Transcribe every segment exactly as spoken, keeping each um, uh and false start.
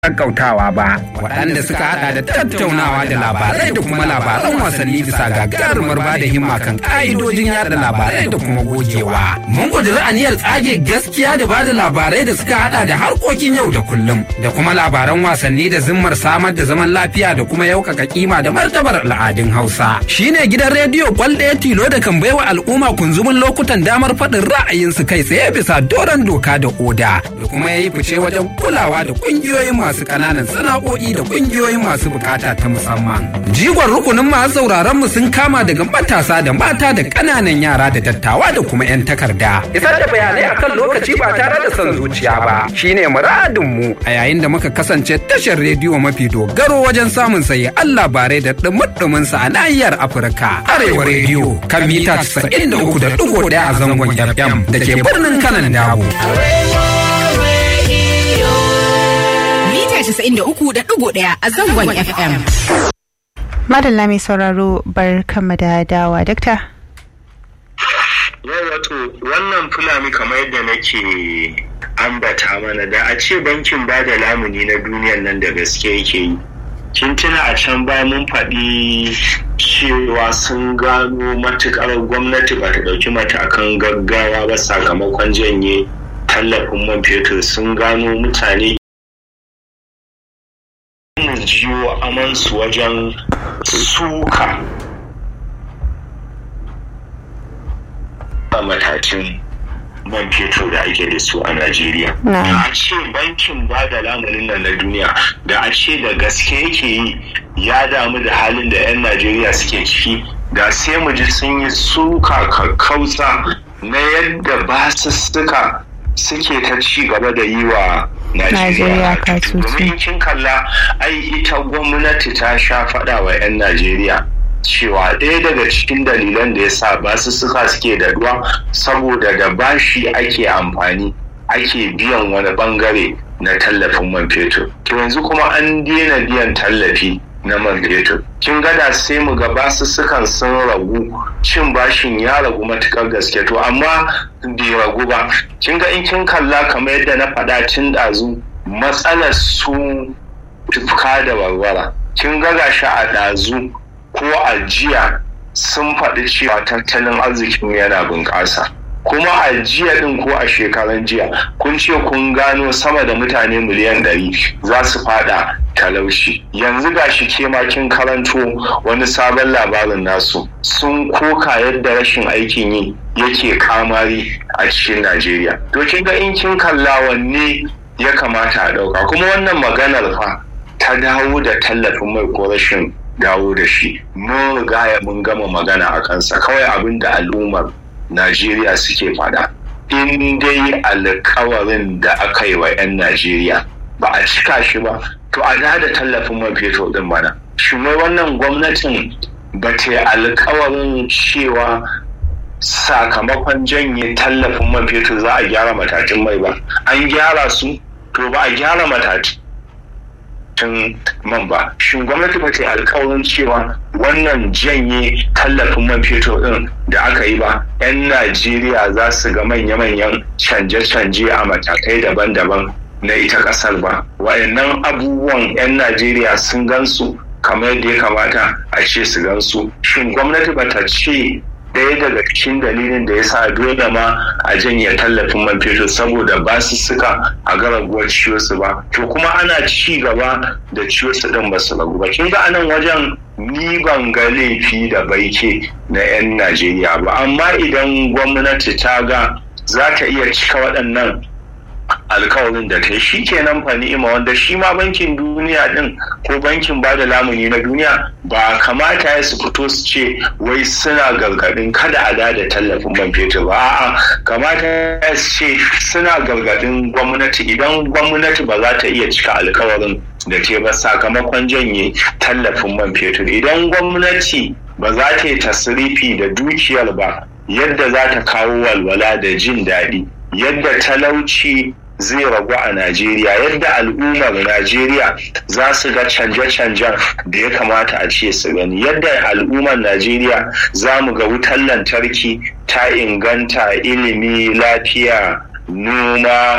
kakkautawa ba waɗanda suka hada da tattaunawa da labarai da kuma labaran wasanni bisa gagarumar ba da himma kan ƙa'idojin yada labarai da kuma gogewa. Mun ƙudiri aniyar tsage gaskiya da ba da labarai da suka hada da harkokin yau da kullum da kuma labaran wasanni da zimmar samar da zaman lafiya da kuma yaukaka kima da martabar al'adun Hausa. Shine gidan rediyo kwal ɗaya tilo da kan baiwa al'umma kunzumin lokutan damar faɗin ra'ayinsu kai tsaye bisa doron doka da oda da kuma ya yi fice wajen kulawa da ƙungiyoyin masu masu kananan sana'o'i da kungiyoyin masu bukata ta musamman. Jigon rukunin masu sauraron mu sun kama daga matasa da mata da kananan yara da dattawa da kuma 'yan takarda. Isar da bayanai akan lokaci ba tare da son zuciya ba shine muradin mu a yayin da muka kasance tashar rediyo mafi dogaro wajen samun sayi Allah labarai da dumudumin sa a nahiyar Afirka. Arewa rediyo kan mita casa'in da uku da ɗigo ɗaya a zangon F M da ke birnin Kanan Dabo. casa'in da uku da ɗigo ɗaya a zangon F M. Madalla mai sauraro bar kama da dawa dakta. Yau wato wannan fulani kamar yadda nake ambata mana da a ce bankin bada lamuni na duniyan nan da gaske yake yi. Kin tuna a can baya mun faɗi cewa sun gano matuƙar gwamnati ba ta ɗauki matakan gaggawa ba sakamakon janye tallafin man fetur, sun gano mutane jiyo amansu wajen suka a matakin man fetur da ake da su a Najeriya. Da a ce bankin ba da lamunin nan na duniya da a ce da gaske yake yi ya damu da halin da 'yan Najeriya suke ciki, da sai mu ji sun yi suka kakkausa na yadda basussuka suke ta ci gaba da yi wa Najeriya katutu. Domin kin kalla ai ita gwamnati ta sha faɗa wa 'yan Najeriya cewa ɗaya daga cikin dalilan da ya sa basussuka suke da ruwa saboda da bashi ake amfani ake biyan wani bangare na tallafin man fetur. To yanzu kuma an daina biyan tallafi na man fetur. Kin gada sai mu ga basussukan sun ragu, cin bashin ya ragu matukar gaske, to amma bai ragu ba. Kin ga in kin kalla kamar yadda na faɗa tun ɗazu, matsalar su tufka da warwara. Kin ga gashi a ɗazu ko a jiya sun faɗi cewa tattalin arzikin yana bunƙasa. Kuma a jiya ɗin ko a shekaran jiya kun ce kun gano sama da mutane miliyan ɗari za su fada talauci. Yanzu gashi ke ma kin karanto wani sabon labarin nasu, sun koka yadda rashin aikin yi yake kamari a cikin Najeriya. To kin ga in kin kalla wanne ya kamata a ɗauka, kuma wannan maganar fa ta dawo da tallafin mai ko rashin dawo da shi mun riga mun gama magana a kansa. Kawai abin da al'ummar Najeriya suke fada, in dai alkawarin da aka yi wa 'yan Najeriya ba a cika shi ba, to a da tallafin man fetur din mana. Shi mai wannan gwamnatin ba ta yi alkawarin cewa sakamakon janye tallafin man fetur za a gyara matatun mai ba. An gyara su, to ba a gyara matatun man ba. Shin gwamnati ba ta yi alkawarin cewa wannan janye tallafin man fetur din da aka yi ba, 'yan Najeriya za su ga manya-manyan canje-canje a matakai daban-daban na ita kasar ba? Wayannan abubuwan 'yan Najeriya sun gansu kamar yadda ya kamata a ce su gansu. Shin gwamnati ba ta ce ɗaya daga cikin dalilin da ya sa dole ma a janye tallafin man fetur saboda ba su suka a ga raguwar ciwo su ba? To kuma ana ci gaba da ciwo su ɗin ba su ragu ba. Kin ga anan wajen ni ban ga laifi da baike na 'yan Najeriya ba, amma idan gwamnati ta ga za ta iya cika waɗannan alkawarin da ta yi, shi kenan fa ni'ima, wanda shi ma bankin duniya din ko bankin bada lamuni na duniya ba kamata ya su fito su ce wai suna gargadin kada a dada tallafin man fetur ba. A'a, kamata ya su ce suna gargadin gwamnati idan gwamnati ba za ta iya cika alkawarin da ta ba sakamakon janye tallafin man fetur, idan gwamnati ba za ta yi tasrifi da dukiyar ba yadda za ta kawo walwala da jin daɗi, yadda talauci zai ragu a Najeriya, yadda al'ummar Najeriya za su ga canje-canjen da ya kamata a ce su gani, yadda al'ummar Najeriya za mu ga wutar lantarki ta inganta, ilimi, lafiya, noma,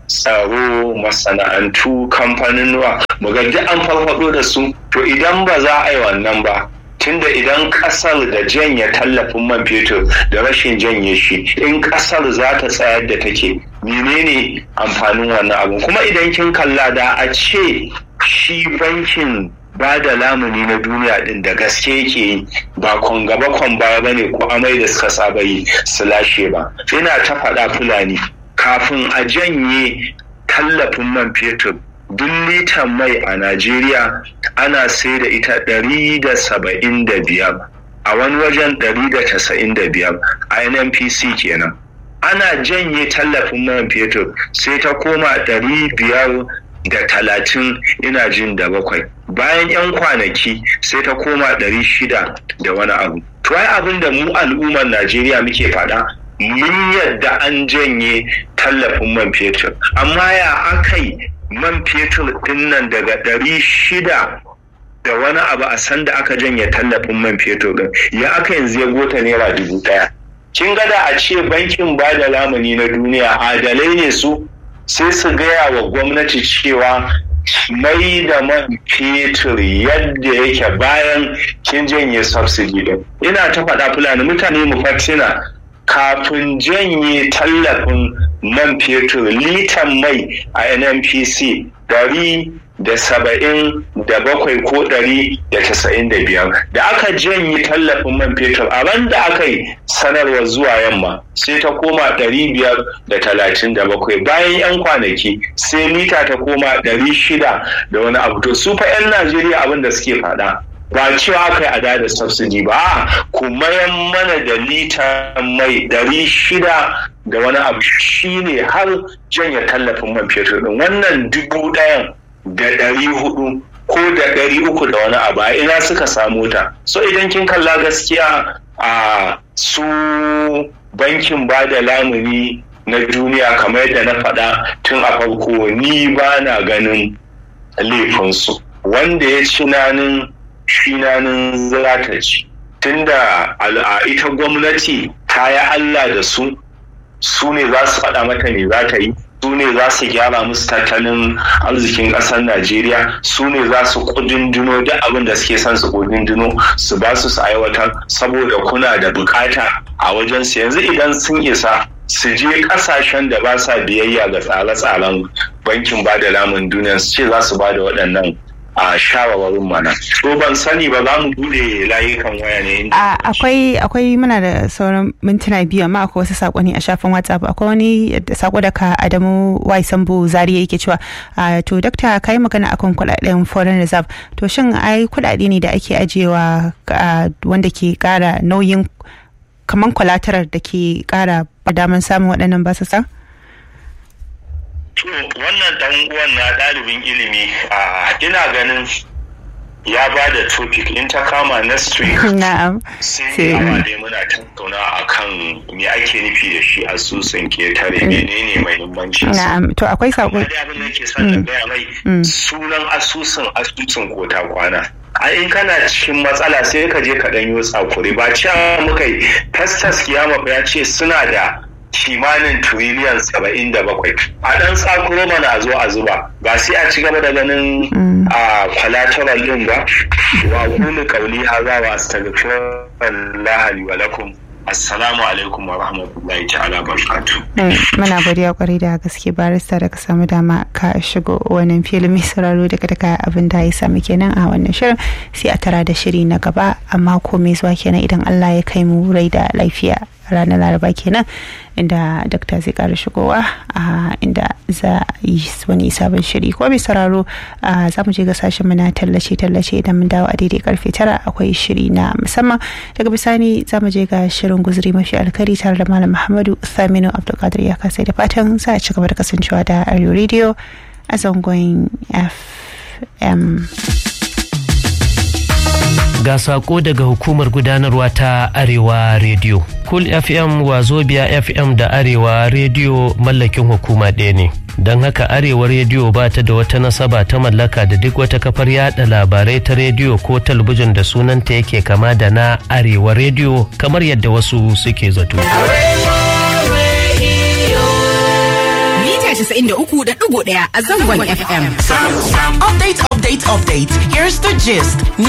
tsaro, masana'antu, kamfanin mu ga duk an farfado da su. To idan ba za a yi wannan ba, tunda idan kasar da janye tallafin man fetur da rashin janye shi, in kasar za ta tsayar da take, menene amfanin wannan abu? Kuma idan kin kalla da a ce shi bankin ba da lamuni na duniya din da gaske yake yi, ba kon gaba kon baya bane ko amai da suka saba yi su lashe ba. Ina ta faɗa Fulani, kafin a janye tallafin man fetur, duk litan mai a Najeriya ana sai da ita ɗari da saba'in da biyar, a wani wajen ɗari da casa'in da biyar a N N P C kenan. Ana janye tallafin man fetur sai ta koma ɗari biyar da talatin, ina jin da bakwai. Bayan 'yan kwanaki sai ta koma ɗari shida da wani abu. To ai abin da mu al'ummar Najeriya muke faɗa, mun yadda an janye tallafin man fetur, amma ya akai man fetur din nan daga ɗari shida da wani abu a sanda aka janye tallafin man fetur din, ya aka yanzu ya gota naira dubu ɗaya? Kin ga da a ce bankin ba da lamuni na duniya adalai ne su, sai su gaya wa gwamnati cewa mai da man fetur yadda yake bayan kin janye subsidy din. Ina ta faɗa Fulani, mutane mu fatina, kafin janye tallafin man fetur litan mai a N N P C ɗari da saba'in da bakwai ko ɗari da casa'in da biyar. Da aka janye tallafin man fetur a ran da aka yi sanarwa zuwa yamma sai ta koma ɗari biyar da talatin da bakwai. Bayan 'yan kwanaki sai lita ta koma ɗari shida da wani abu. To su fa 'yan Najeriya abin da suke faɗa, ba cewa aka yi ada da subsidy ba, ku mayan mana da litan mai ɗari shida da wani abu shine har janye tallafin man fetur din. Wannan dubu ɗayan da ɗari hudu ko da ɗari uku da wani abu a ina suka samu ta? So idan kin kalla gaskiya a su bankin ba da lamuni na duniya, kamar yadda na faɗa tun a farko, ni ba na ganin laifinsu. Wanda ya ci nanin shi nanin za ta ci, tunda ita gwamnati ta yi Allah da su, su ne za su faɗa mata me za ta yi, su ne za su gyara musu tattalin arzikin ƙasar Najeriya, su ne za su kudindino duk abin da suke son su kudindino su ba su su aiwatar, saboda kuna da bukata a wajen su. Yanzu idan sun isa su je ƙasashen da ba sa biyayya ga tsare-tsaren bankin ba da lamun duniya, su ce za su ba da waɗannan a shawarwarin mana. To ban sani ba, za mu bude layukan waya ne. Akwai akwai muna da sauran mintuna biyu, amma akwai wasu sakonni a shafin WhatsApp. Akwai wani sako daga Adamu Wai Sambu Zaria yake cewa to dakta kai magana akan kudaden foreign reserve. To shin ai kudade ne da ake ajiyewa wanda ke kara nauyin kaman collateral da ke kara daman samun waɗannan basasa? To wannan dan uwan na ɗalibin ilimi a ina ganin ya ba da topic in ta kama next week. Na'am. Sai yawa dai muna tattauna akan me ake nufi da shi asusun ketare, menene muhimmanci. Na'am. To akwai sako. Da abin da ke son da gaya mai sunan asusun asusun kota kwana. a in kana cikin matsala sai ka je ka danyo tsakuri. Ba cewa muka yi tastas kiyama ya ce suna da kimanin tiriliyan saba'in da bakwai a ɗan tsakuro mana zo a zuba, ba sai a ci gaba da ganin a collateral din ba. Wa kullu qawli hadha wa astaghfirullah li wa lakum. Assalamu alaikum wa rahmatullahi ta'ala barakatuh. Muna godiya kwarai da gaske barista da ka samu dama ka shigo wannan filin mai sauraro daga daga abin da ya samu kenan a wannan shirin, sai a tara da shiri na gaba a mako mai zuwa kenan idan Allah ya kai mu rai da lafiya. Ranar Laraba kenan inda dakta zai kara shigowa a inda za yi wani sabon shiri. Ko mai sauraro za mu je ga sashen mu na tallace tallace idan mun dawo a daidai karfe tara akwai shiri na musamman. Daga bisani za mu je ga shirin guzuri mafi alkari tare da Malam Muhammadu Saminu Abdulkadir ya kasai, da fatan za a ci gaba da kasancewa da Arewa Radio a zangon F M. Ga sako daga hukumar gudanarwa ta Arewa Radio. Cool F M, Wazobia F M da Arewa Radio mallakin hukuma ɗaya ne. Don haka Arewa Radio ba ta da wata nasaba ta mallaka da duk wata kafar yada labarai ta rediyo ko talabijin da sunanta yake kama da na Arewa Radio kamar yadda wasu suke zato. casa'in da uku da ɗigo ɗaya a zangon F M. Update, update, update. Here's the gist.